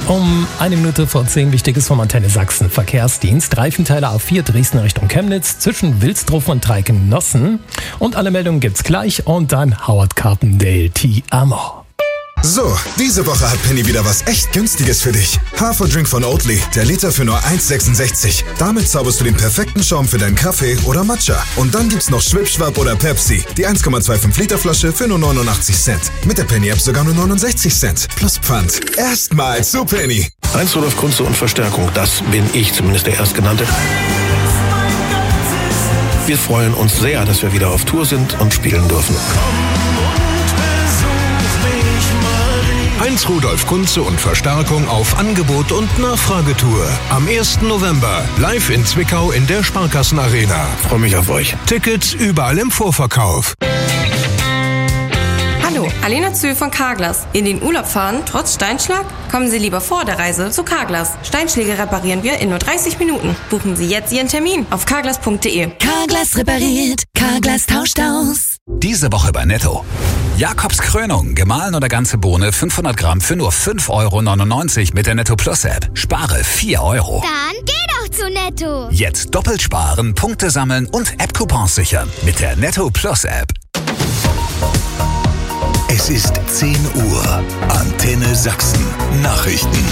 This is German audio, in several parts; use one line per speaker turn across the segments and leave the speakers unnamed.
Um 1:01 Wichtiges vom Antenne Sachsen Verkehrsdienst. Reifenteile A4 Dresden Richtung Chemnitz zwischen Wilsdruff und Treiken-Nossen. Und alle Meldungen gibt's gleich und dann Howard Carpendale, Ti Amo.
So, diese Woche hat Penny wieder was echt Günstiges für dich. Haferdrink von Oatly, der Liter für nur 1,66. Damit zauberst du den perfekten Schaum für deinen Kaffee oder Matcha. Und dann gibt's noch Schwipschwap oder Pepsi, die 1,25 Liter Flasche für nur 89 Cent. Mit der Penny-App sogar nur 69 Cent. Plus Pfand. Erstmal zu Penny.
Heinz Rudolf Kunze und Verstärkung, das bin ich, zumindest der Erstgenannte. Wir freuen uns sehr, dass wir wieder auf Tour sind und spielen dürfen.
Heinz Rudolf Kunze und Verstärkung auf Angebot und Nachfragetour. Am 1. November live in Zwickau in der Sparkassenarena.
Freue mich auf euch.
Tickets überall im Vorverkauf.
Hallo, Alena Zöhl von Carglass. In den Urlaub fahren, trotz Steinschlag? Kommen Sie lieber vor der Reise zu Carglass. Steinschläge reparieren wir in nur 30 Minuten. Buchen Sie jetzt Ihren Termin auf carglass.de.
Carglass repariert, Carglass tauscht aus.
Diese Woche bei Netto. Jakobs Krönung, gemahlen oder ganze Bohne, 500 Gramm für nur 5,99 € mit der Netto Plus App. Spare 4 €.
Dann geh doch zu Netto.
Jetzt doppelt sparen, Punkte sammeln und App-Coupons sichern mit der Netto Plus App.
Es ist 10 Uhr. Antenne Sachsen. Nachrichten.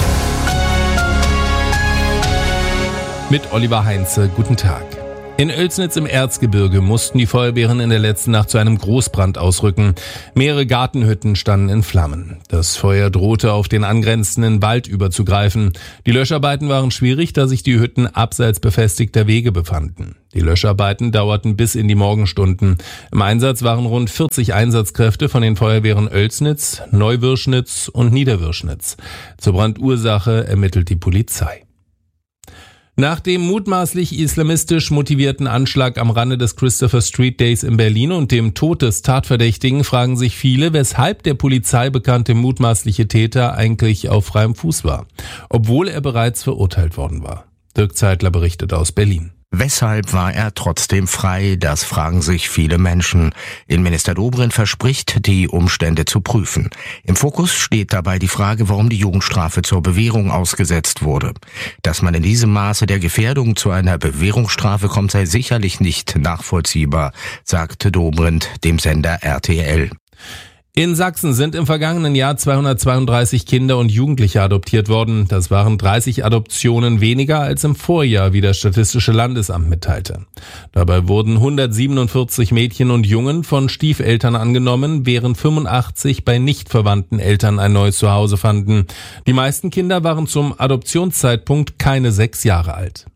Mit Oliver Heinze, guten Tag. In Oelsnitz im Erzgebirge mussten die Feuerwehren in der letzten Nacht zu einem Großbrand ausrücken. Mehrere Gartenhütten standen in Flammen. Das Feuer drohte auf den angrenzenden Wald überzugreifen. Die Löscharbeiten waren schwierig, da sich die Hütten abseits befestigter Wege befanden. Die Löscharbeiten dauerten bis in die Morgenstunden. Im Einsatz waren rund 40 Einsatzkräfte von den Feuerwehren Oelsnitz, Neuwirschnitz und Niederwirschnitz. Zur Brandursache ermittelt die Polizei. Nach dem mutmaßlich islamistisch motivierten Anschlag am Rande des Christopher Street Days in Berlin und dem Tod des Tatverdächtigen fragen sich viele, weshalb der Polizei bekannte mutmaßliche Täter eigentlich auf freiem Fuß war, obwohl er bereits verurteilt worden war. Dirk Zeitler berichtet aus Berlin.
Weshalb war er trotzdem frei? Das fragen sich viele Menschen. Innenminister Dobrindt verspricht, die Umstände zu prüfen. Im Fokus steht dabei die Frage, warum die Jugendstrafe zur Bewährung ausgesetzt wurde. Dass man in diesem Maße der Gefährdung zu einer Bewährungsstrafe kommt, sei sicherlich nicht nachvollziehbar, sagte Dobrindt dem Sender RTL.
In Sachsen sind im vergangenen Jahr 232 Kinder und Jugendliche adoptiert worden. Das waren 30 Adoptionen weniger als im Vorjahr, wie das Statistische Landesamt mitteilte. Dabei wurden 147 Mädchen und Jungen von Stiefeltern angenommen, während 85 bei nicht verwandten Eltern ein neues Zuhause fanden. Die meisten Kinder waren zum Adoptionszeitpunkt keine 6 Jahre alt.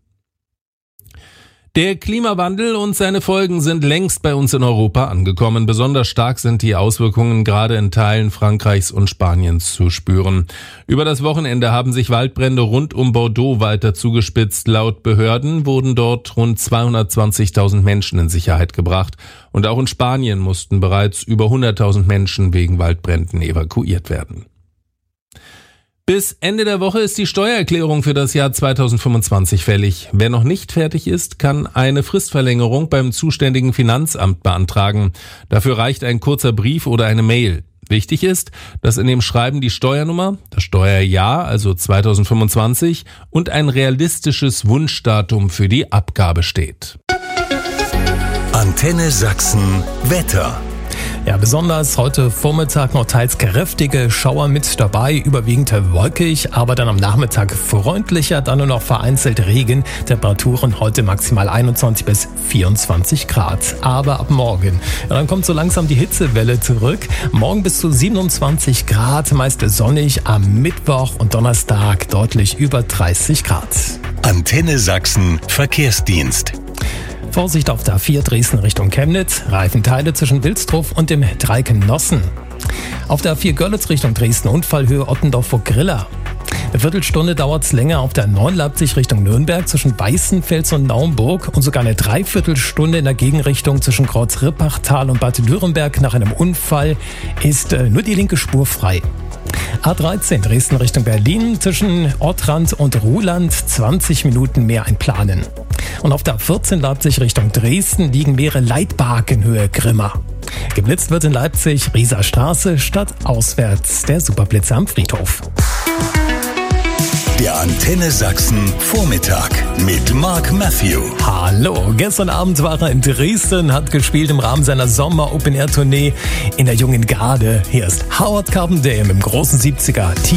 Der Klimawandel und seine Folgen sind längst bei uns in Europa angekommen. Besonders stark sind die Auswirkungen gerade in Teilen Frankreichs und Spaniens zu spüren. Über das Wochenende haben sich Waldbrände rund um Bordeaux weiter zugespitzt. Laut Behörden wurden dort rund 220.000 Menschen in Sicherheit gebracht. Und auch in Spanien mussten bereits über 100.000 Menschen wegen Waldbränden evakuiert werden. Bis Ende der Woche ist die Steuererklärung für das Jahr 2025 fällig. Wer noch nicht fertig ist, kann eine Fristverlängerung beim zuständigen Finanzamt beantragen. Dafür reicht ein kurzer Brief oder eine Mail. Wichtig ist, dass in dem Schreiben die Steuernummer, das Steuerjahr, also 2025, und ein realistisches Wunschdatum für die Abgabe steht.
Antenne Sachsen Wetter.
Ja, besonders heute Vormittag noch teils kräftige Schauer mit dabei, überwiegend wolkig, aber dann am Nachmittag freundlicher, dann nur noch vereinzelt Regen. Temperaturen heute maximal 21 bis 24 Grad. Aber ab morgen, dann kommt so langsam die Hitzewelle zurück. Morgen bis zu 27 Grad, meist sonnig, am Mittwoch und Donnerstag deutlich über 30 Grad.
Antenne Sachsen Verkehrsdienst.
Vorsicht auf der A4 Dresden Richtung Chemnitz, Reifenteile zwischen Wilsdruff und dem Treiken-Nossen. Auf der A4 Görlitz Richtung Dresden, Unfallhöhe Ottendorf vor Griller. Eine Viertelstunde dauert es länger auf der 9 Leipzig Richtung Nürnberg zwischen Weißenfels und Naumburg und sogar eine Dreiviertelstunde in der Gegenrichtung zwischen Kreuz Rippachtal und Bad Dürrenberg. Nach einem Unfall ist nur die linke Spur frei. A13 Dresden Richtung Berlin zwischen Ortrand und Ruhland 20 Minuten mehr einplanen. Und auf der A14 Leipzig Richtung Dresden liegen mehrere Leitbarken Höhe Grimma. Geblitzt wird in Leipzig Rieser Straße statt auswärts der Superblitzer am Friedhof.
Der Antenne Sachsen Vormittag mit Mark Matthew.
Hallo, gestern Abend war er in Dresden, hat gespielt im Rahmen seiner Sommer-Open-Air-Tournee in der Jungen Garde. Hier ist Howard Carpendale mit dem großen 70er.